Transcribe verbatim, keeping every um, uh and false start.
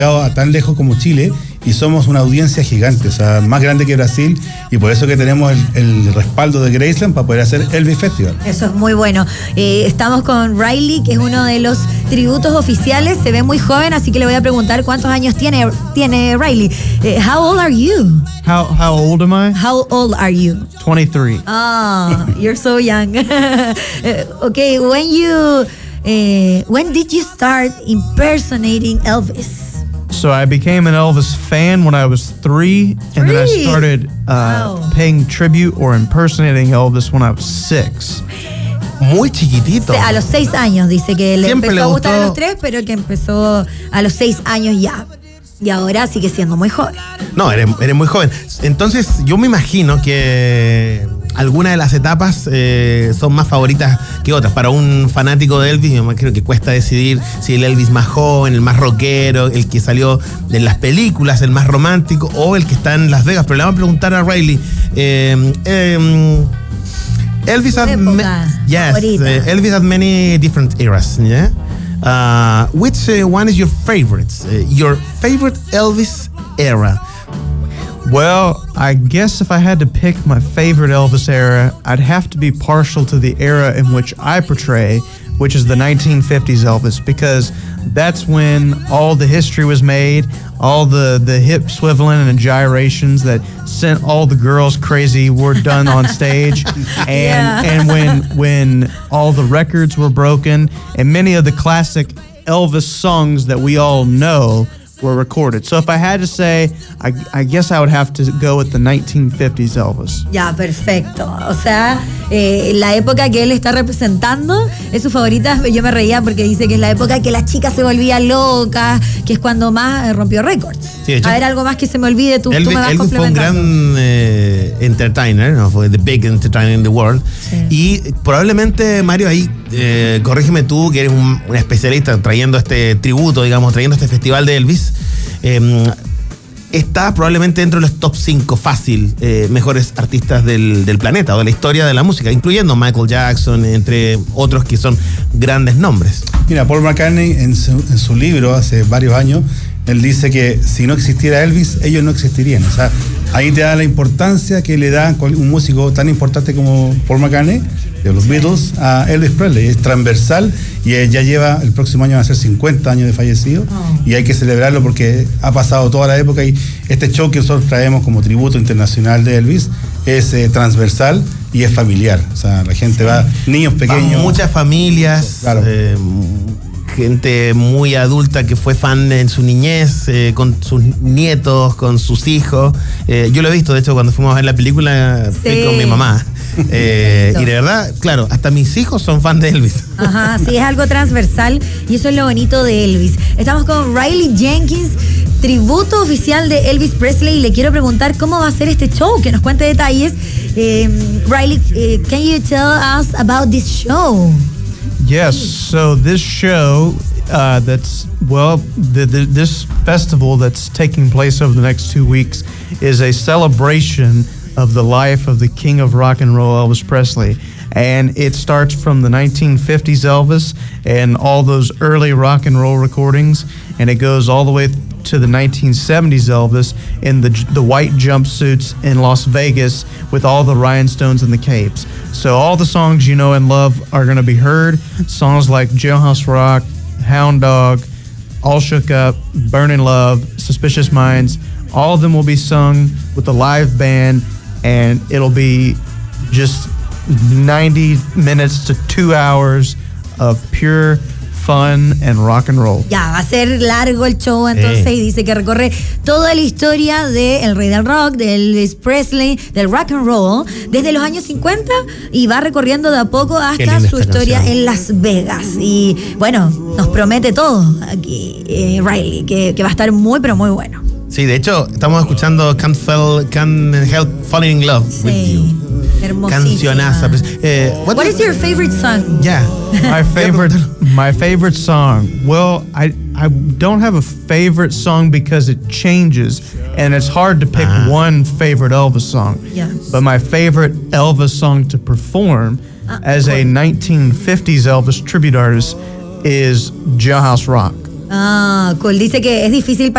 a tan lejos como Chile y somos una audiencia gigante, o sea, más grande que Brasil, y por eso que tenemos el, el respaldo de Graceland para poder hacer Elvis Festival. Eso es muy bueno. Eh, estamos con Riley, que es uno de los tributos oficiales, se ve muy joven, así que le voy a preguntar cuántos años tiene, tiene Riley. Eh, how old are you? How how old am I? How old are you? twenty-three. Oh, you're so young. Okay, when you, uh, when did you start impersonating Elvis? So I became an Elvis fan when I was three, and then I Three? started uh, Wow. paying tribute or impersonating Elvis when I was six. Muy chiquitito. A los seis años, dice que le Siempre empezó le a gustar gustó. a los tres, pero que empezó a los seis años ya. Y ahora sigue siendo muy joven. No, eres, eres muy joven. Entonces, yo me imagino que algunas de las etapas eh, son más favoritas que otras. Para un fanático de Elvis, yo creo que cuesta decidir si el Elvis más joven, el más rockero, el que salió en las películas, el más romántico, o el que está en Las Vegas. Pero le vamos a preguntar a Riley. Eh, eh, Elvis had, Época yes, favorita. uh, Elvis had many different eras, yeah? Uh, which uh, one is your favorite? Uh, your favorite Elvis era? Well, I guess if I had to pick my favorite Elvis era, I'd have to be partial to the era in which I portray, which is the nineteen fifties Elvis, because that's when all the history was made, all the, the hip swiveling and gyrations that sent all the girls crazy were done on stage. And Yeah. and when when all the records were broken, and many of the classic Elvis songs that we all know were recorded. So if I had to say, I, I guess I would have to go with the nineteen fifties Elvis. Ya, perfecto. O sea, eh, la época que él está representando es su favorita. Yo me reía porque dice que es la época que la chica se volvía loca, que es cuando más eh, rompió récords. Sí, de hecho, a ver, algo más que se me olvide, tú, tú Elvis, me vas Elvis fue un complementando. gran eh, entertainer, ¿no? Fue the big entertainer in the world. Sí. Y probablemente, Mario, ahí, eh, corrígeme tú, que eres un, un especialista trayendo este tributo, digamos, trayendo este festival de Elvis. Eh, está probablemente dentro de los top cinco fácil eh, mejores artistas del, del planeta o de la historia de la música, incluyendo Michael Jackson, entre otros que son grandes nombres. Mira, Paul McCartney en su, en su libro hace varios años, él dice que si no existiera Elvis, ellos no existirían. O sea, ahí te da la importancia que le da un músico tan importante como Paul McCartney, de los Beatles, a Elvis Presley. Es transversal y él ya lleva, el próximo año va a ser cincuenta años de fallecido, Oh. y hay que celebrarlo porque ha pasado toda la época, y este show que nosotros traemos como tributo internacional de Elvis es eh, transversal y es familiar. O sea, la gente va, niños pequeños. Van muchas familias, Claro. eh, gente muy adulta que fue fan en su niñez, eh, con sus nietos, con sus hijos. Eh, yo lo he visto, de hecho, cuando fuimos a ver la película, fui Sí. con mi mamá. Eh, y de verdad, claro, hasta mis hijos son fan de Elvis. Ajá, sí, es algo transversal y eso es lo bonito de Elvis. Estamos con Riley Jenkins, tributo oficial de Elvis Presley, y le quiero preguntar cómo va a ser este show, que nos cuente detalles. Eh, Riley, eh, can you tell us about this show? Yes, so this show uh, that's, well, the, the, this festival that's taking place over the next two weeks is a celebration of the life of the king of rock and roll, Elvis Presley. And it starts from the nineteen fifties Elvis and all those early rock and roll recordings, and it goes all the way to the nineteen seventies Elvis in the the white jumpsuits in Las Vegas with all the rhinestones and the capes. So all the songs you know and love are going to be heard. Songs like Jailhouse Rock, Hound Dog, All Shook Up, Burning Love, Suspicious Minds, all of them will be sung with a live band, and it'll be just ninety minutes to two hours of pure fun and rock and roll. Ya, va a ser largo el show entonces, Eh. y dice que recorre toda la historia del rey del rock, de Elvis Presley, del rock and roll, desde los años cincuenta, y va recorriendo de a poco Qué hasta linda su esta historia canción. en Las Vegas. Y bueno, nos promete todo aquí, eh, Riley, que, que va a estar muy, pero muy bueno. Sí, de hecho, estamos escuchando Can't, Fell, Can't Help Falling in Love with Sí, You. hermosísima. Cancionaza. Eh, what What is your favorite song? Yeah. My favorite, my favorite song. Well, I I don't have a favorite song because it changes, and it's hard to pick Ah. one favorite Elvis song. Yeah. But my favorite Elvis song to perform Ah, as a cool. nineteen fifties Elvis tribute artist is Jailhouse Rock. Ah, cool. Dice que es difícil